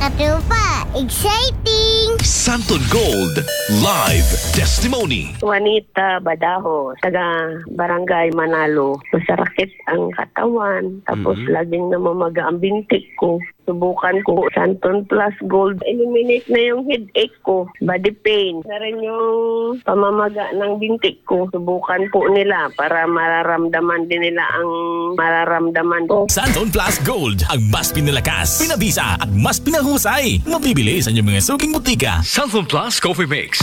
Katupa, exciting! Santon Gold Live Testimony. Juanita Badaho, taga Barangay Manalo. Masarakit ang katawan, tapos laging namamaga ang bintik ko. Subukan ko Santon Plus Gold. Eliminate na yung headache ko, body pain. Na rin yung pamamaga ng bintik ko. Subukan po nila para mararamdaman din nila ang mararamdaman ko. Santon Plus Gold, ang mas pinalakas, pinabisa at mas pinahusay. Mabibili sa inyong mga suking butika. Santon Plus Coffee Mix.